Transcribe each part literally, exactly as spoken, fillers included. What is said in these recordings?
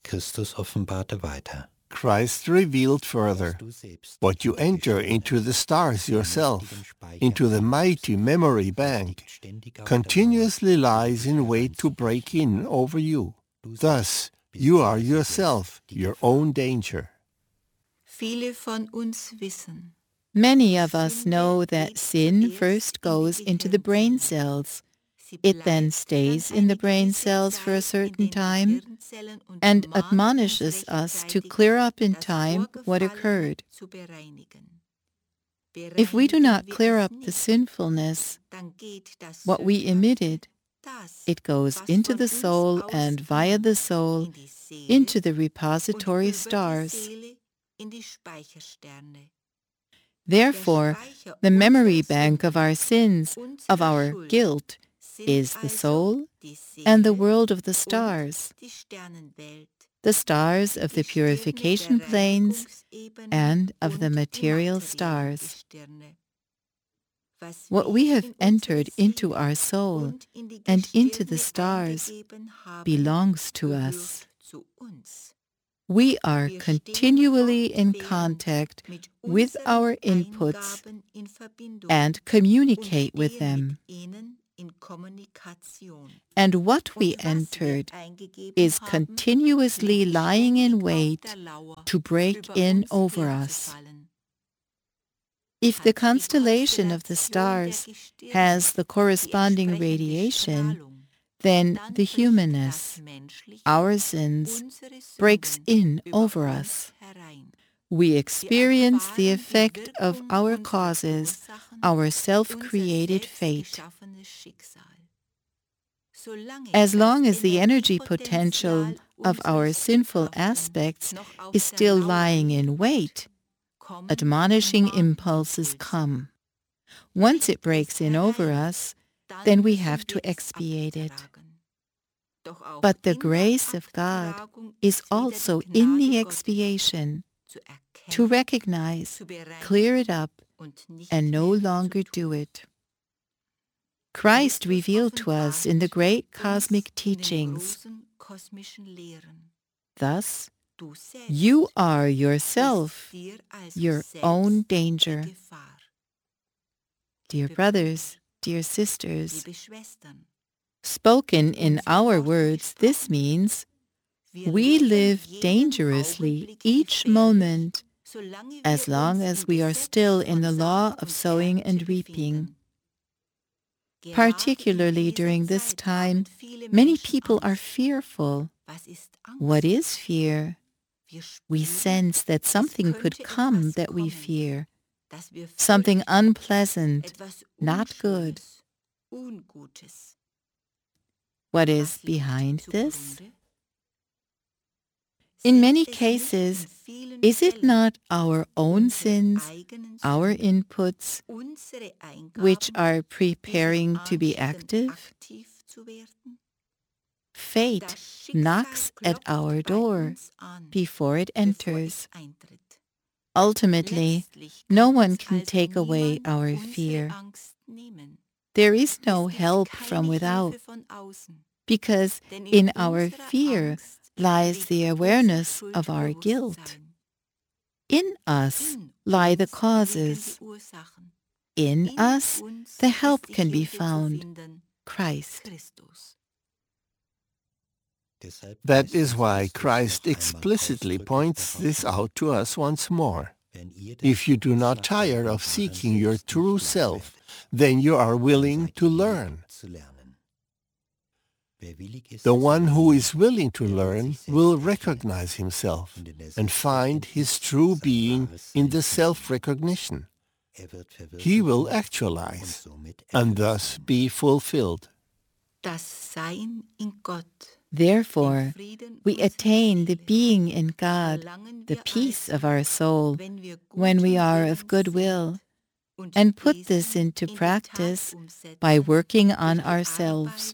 Christus offenbarte weiter. Christ revealed further, what you enter into the stars yourself, into the mighty memory bank, continuously lies in wait to break in over you. Thus, you are yourself your own danger. Many of us know that sin first goes into the brain cells. It then stays in the brain cells for a certain time and admonishes us to clear up in time what occurred. If we do not clear up the sinfulness, what we emitted, it goes into the soul and via the soul into the repository stars. Therefore, the memory bank of our sins, of our guilt, is the soul and the world of the stars, the stars of the purification planes and of the material stars. What we have entered into our soul and into the stars belongs to us. We are continually in contact with our inputs and communicate with them. And what we entered is continuously lying in wait to break in over us. If the constellation of the stars has the corresponding radiation, then the humanness, our sins, breaks in over us. We experience the effect of our causes, our self-created fate. As long as the energy potential of our sinful aspects is still lying in wait, admonishing impulses come. Once it breaks in over us, then we have to expiate it. But the grace of God is also in the expiation, to recognize, clear it up, and no longer do it. Christ revealed to us in the great cosmic teachings. Thus, you are yourself your own danger. Dear brothers, dear sisters, spoken in our words, this means we live dangerously each moment as long as we are still in the law of sowing and reaping. Particularly during this time, many people are fearful. What is fear? We sense that something could come that we fear, something unpleasant, not good. What is behind this? In many cases, is it not our own sins, our inputs, which are preparing to be active? Fate knocks at our door before it enters. Ultimately, no one can take away our fear. There is no help from without, because in our fear lies the awareness of our guilt. In us lie the causes. In us, the help can be found, Christ. That is why Christ explicitly points this out to us once more. If you do not tire of seeking your true self, then you are willing to learn. The one who is willing to learn will recognize himself and find his true being in the self-recognition. He will actualize and thus be fulfilled. Therefore, we attain the being in God, the peace of our soul, when we are of good will, and put this into practice by working on ourselves.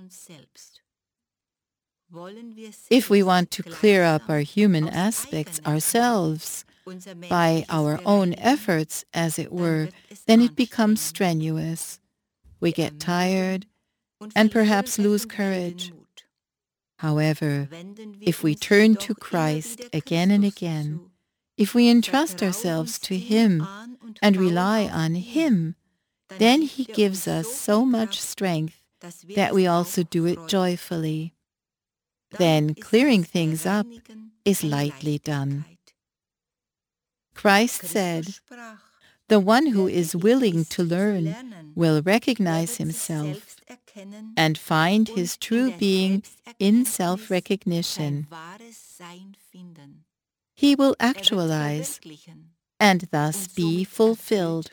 If we want to clear up our human aspects ourselves, by our own efforts, as it were, then it becomes strenuous. We get tired and perhaps lose courage. However, if we turn to Christ again and again, if we entrust ourselves to Him and rely on Him, then He gives us so much strength that we also do it joyfully. Then clearing things up is lightly done. Christ said, "The one who is willing to learn will recognize himself and find his true being in self-recognition. He will actualize and thus be fulfilled."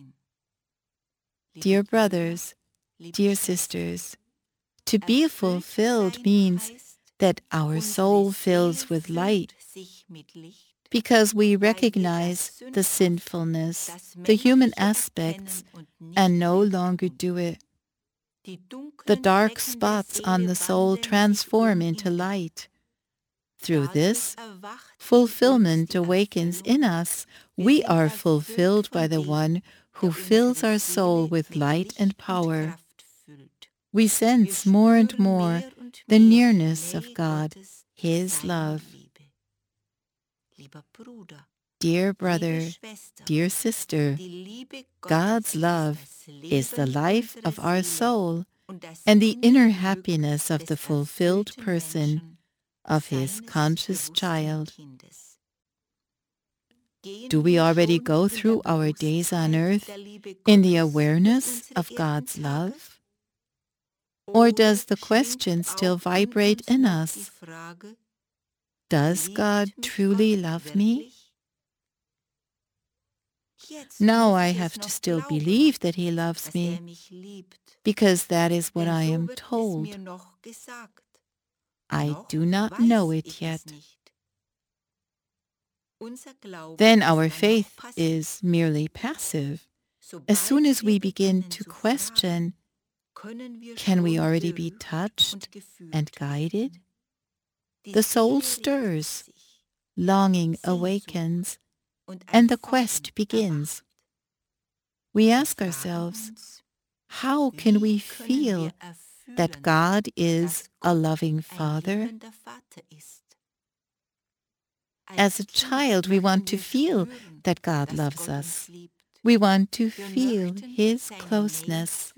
Dear brothers, dear sisters, to be fulfilled means that our soul fills with light, because we recognize the sinfulness, the human aspects, and no longer do it. The dark spots on the soul transform into light. Through this, fulfillment awakens in us. We are fulfilled by the one who fills our soul with light and power. We sense more and more the nearness of God, His love. Dear brother, dear sister, God's love is the life of our soul and the inner happiness of the fulfilled person, of His conscious child. Do we already go through our days on earth in the awareness of God's love? Or does the question still vibrate in us? Does God truly love me? Now I have to still believe that He loves me, because that is what I am told. I do not know it yet. Then our faith is merely passive. As soon as we begin to question, can we already be touched and guided? The soul stirs, longing awakens, and the quest begins. We ask ourselves, how can we feel that God is a loving Father? As a child, we want to feel that God loves us. We want to feel His closeness.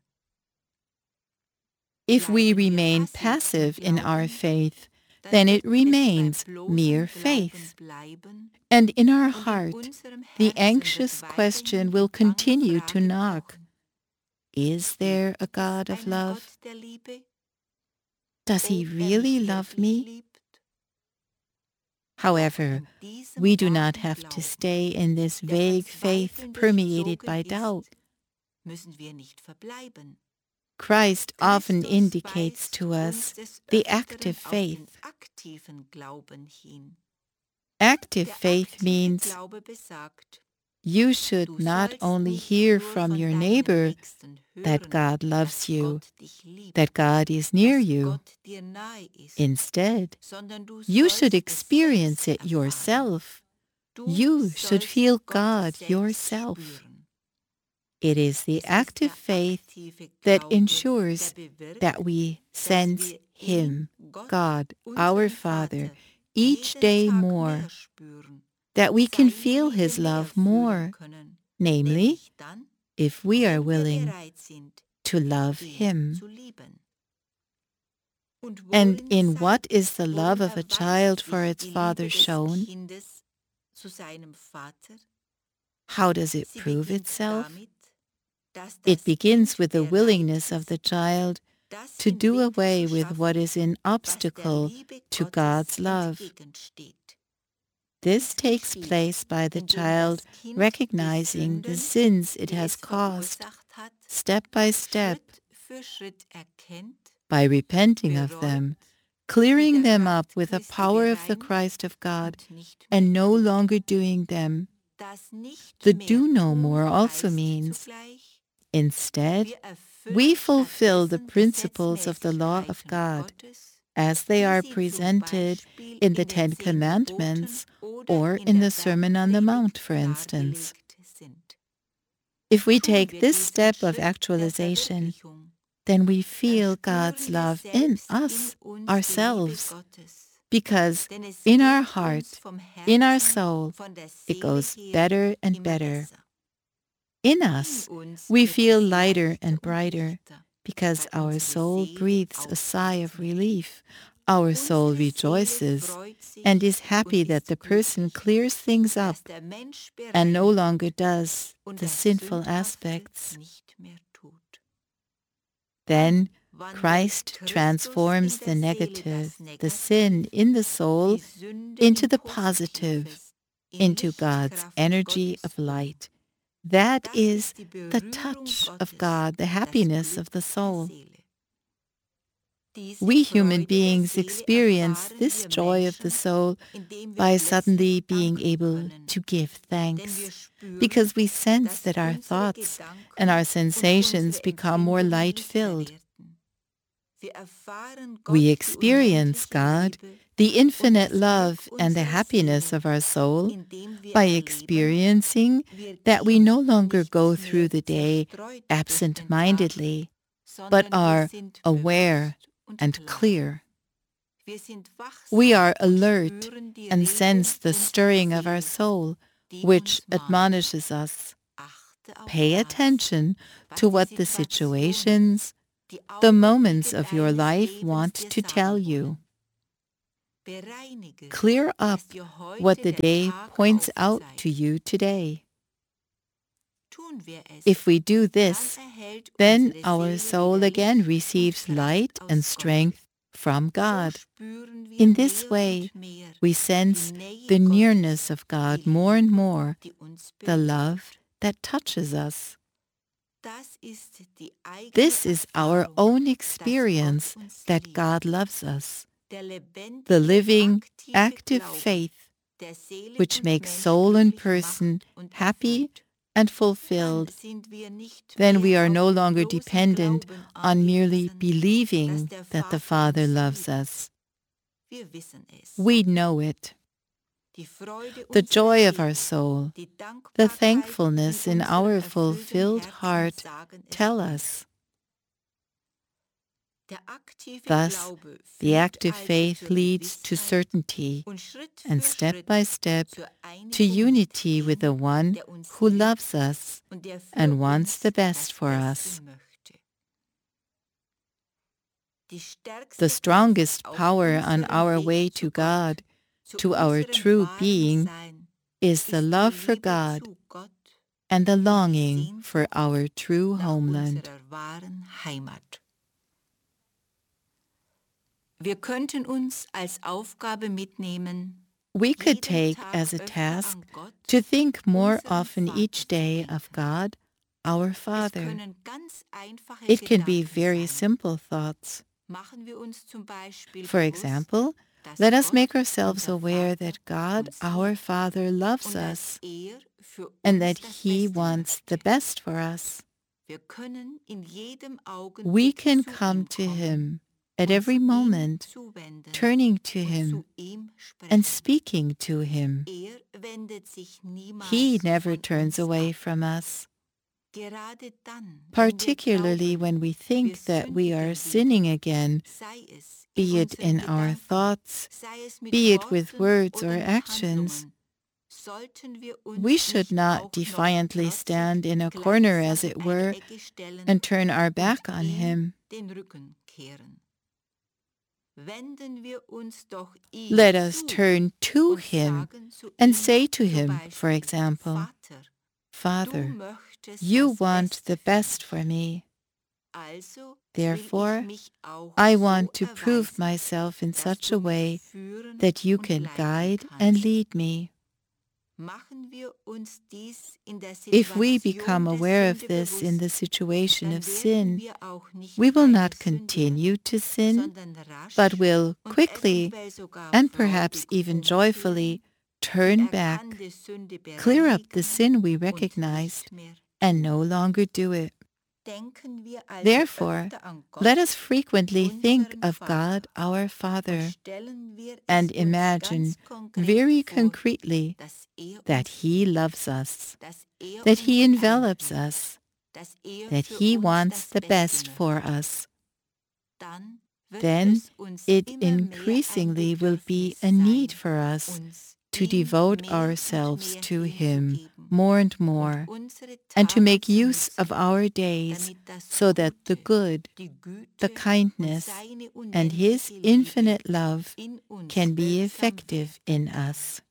If we remain passive in our faith, then it remains mere faith. And in our heart, the anxious question will continue to knock. Is there a God of love? Does He really love me? However, we do not have to stay in this vague faith permeated by doubt. Christ often indicates to us the active faith. Active faith means you should not only hear from your neighbor that God loves you, that God is near you. Instead, you should experience it yourself. You should feel God yourself. It is the active faith that ensures that we sense Him, God, our Father, each day more, that we can feel His love more, namely, if we are willing to love Him. And in what is the love of a child for its father shown? How does it prove itself? It begins with the willingness of the child to do away with what is an obstacle to God's love. This takes place by the child recognizing the sins it has caused, step by step, by repenting of them, clearing them up with the power of the Christ of God, and no longer doing them. The do no more also means, instead, we fulfill the principles of the law of God as they are presented in the Ten Commandments or in the Sermon on the Mount, for instance. If we take this step of actualization, then we feel God's love in us, ourselves, because in our heart, in our soul, it goes better and better. In us, we feel lighter and brighter, because our soul breathes a sigh of relief. Our soul rejoices and is happy that the person clears things up and no longer does the sinful aspects. Then Christ transforms the negative, the sin in the soul, into the positive, into God's energy of light. That is the touch of God, the happiness of the soul. We human beings experience this joy of the soul by suddenly being able to give thanks, because we sense that our thoughts and our sensations become more light-filled. We experience God, the infinite love and the happiness of our soul, by experiencing that we no longer go through the day absent-mindedly, but are aware and clear. We are alert and sense the stirring of our soul, which admonishes us. Pay attention to what the situations, the moments of your life want to tell you. Clear up what the day points out to you today. If we do this, then our soul again receives light and strength from God. In this way, we sense the nearness of God more and more, the love that touches us. This is our own experience that God loves us, the living, active faith which makes soul and person happy and fulfilled. Then we are no longer dependent on merely believing that the Father loves us. We know it. The joy of our soul, the thankfulness in our fulfilled heart tell us. Thus, the active faith leads to certainty and step by step to unity with the One who loves us and wants the best for us. The strongest power on our way to God, to our true being, is the love for God and the longing for our true homeland. Wir könnten uns als Aufgabe mitnehmen, we could take as a task to think more often each day of God, our Father. It can be very simple thoughts. For example, let us make ourselves aware that God, our Father, loves us and that He wants the best for us. We can come to Him at every moment, turning to Him and speaking to Him. He never turns away from us. Particularly when we think that we are sinning again, be it in our thoughts, be it with words or actions, we should not defiantly stand in a corner, as it were, and turn our back on Him. Let us turn to Him and say to Him, for example, Father, You want the best for me. Therefore, I want to prove myself in such a way that You can guide and lead me. If we become aware of this in the situation of sin, we will not continue to sin, but will quickly and perhaps even joyfully turn back, clear up the sin we recognized, and no longer do it. Therefore, let us frequently think of God our Father and imagine very concretely that He loves us, that He envelops us, that He wants the best for us. Then it increasingly will be a need for us to devote ourselves to Him more and more, and to make use of our days so that the good, the kindness, and His infinite love can be effective in us.